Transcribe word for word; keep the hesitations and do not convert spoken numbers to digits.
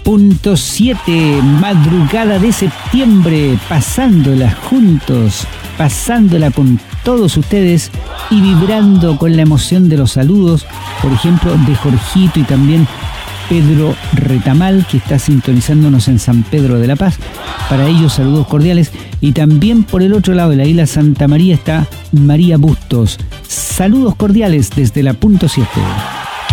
punto siete, madrugada de septiembre, pasándola juntos, pasándola con todos ustedes y vibrando con la emoción de los saludos, por ejemplo, de Jorgito y también Pedro Retamal, que está sintonizándonos en San Pedro de la Paz. Para ellos, saludos cordiales. Y también por el otro lado de la isla Santa María está María Bustos. Saludos cordiales desde la punto siete.